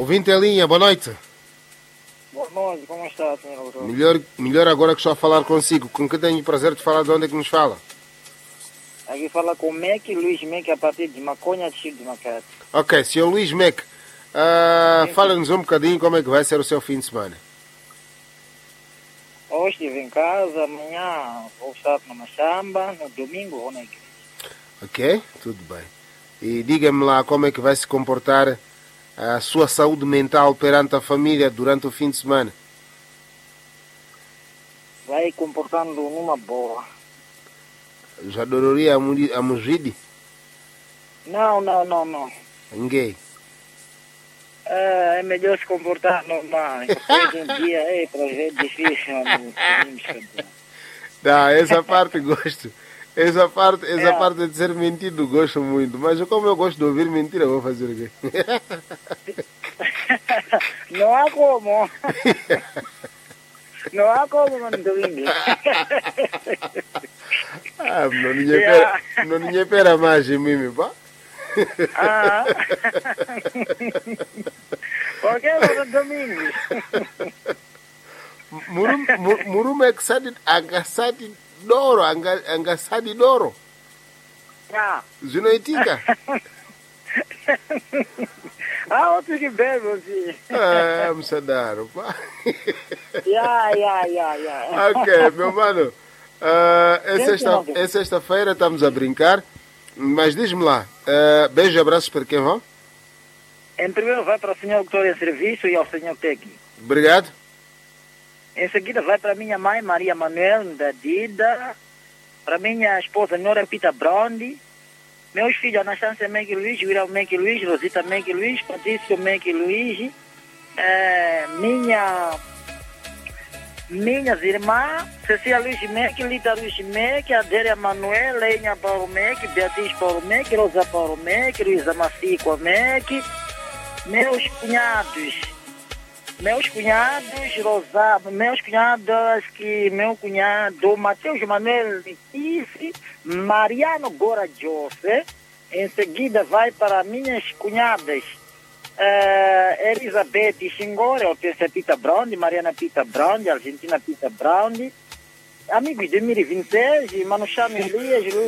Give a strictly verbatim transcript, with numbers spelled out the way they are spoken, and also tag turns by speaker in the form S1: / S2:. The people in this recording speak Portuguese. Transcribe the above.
S1: Ouvinte em linha, boa noite.
S2: Boa noite, como está, senhor doutor?
S1: Melhor, melhor agora que estou a falar consigo. Com que tenho o prazer de falar, de onde é que nos fala?
S2: Aqui fala com o Mac, Luís Mac, a partir de Maconha, Chico de Macate.
S1: Ok, senhor Luís Mac, uh, fala-nos um bocadinho como é que vai ser o seu fim de semana.
S2: Hoje estive em casa, amanhã vou estar numa chamba, no domingo vou na igreja.
S1: Ok, tudo bem. E diga-me lá como é que vai se comportar a sua saúde mental perante a família durante o fim de semana.
S2: Vai comportando numa boa.
S1: Já adoraria a Mujide?
S2: Não, não, não, não.
S1: Ninguém.
S2: É, é melhor se comportar normal. Hoje em dia é, para ver, difícil.
S1: Não, essa parte gosto. Essa parte, essa
S2: É.
S1: parte de ser mentido gosto muito. Mas como eu gosto de ouvir mentira, vou fazer o quê?
S2: Não há como. Não há como, mano, domingo.
S1: Ah, não ninguém espera, não ninguém espera mais de mim, pá.
S2: Ah. Por que no domingo?
S1: Murum, mu- murum é que sabe agaçado doro, agaçado doro.
S2: Ah.
S1: Zinoitica.
S2: Ah, outros que bebem, assim.
S1: Ah, Amsadaro, pá.
S2: Ya, ya, ya, ya.
S1: Ok, meu mano. ah, é
S2: Sim,
S1: sexta-
S2: sim.
S1: é sexta-feira, estamos a brincar. Mas diz-me lá, ah, beijo e abraços para quem vão?
S2: Em primeiro vai para o senhor doutor em serviço e ao senhor técnico.
S1: Obrigado.
S2: Em seguida vai para a minha mãe, Maria Manuel, da Dida. Para a minha esposa, Nora Pita Brondi. Meus filhos, Anastância Meg Luiz, William Meg Luiz, Rosita Meg Luiz, Patrício Meg Luiz. eh, minha... Minhas irmãs, Cecília Luiz Meck, Lita Luiz Meck, Adélia Manuel, Lenha Paulo Meck, Beatriz Paulo Meck, Rosa Paulo Meck, Luísa Macico Meck, meus cunhados, meus cunhados, Rosa, meus cunhados, que meu cunhado, Mateus Manuel Letice, Mariano Gora José, em seguida vai para minhas cunhadas, Uh, Elizabeth Xingora, Hortência Pita Brown, Mariana Pita Brown, Argentina Pita Brown, amigos de Miri Vintage, Mano Chame Elias,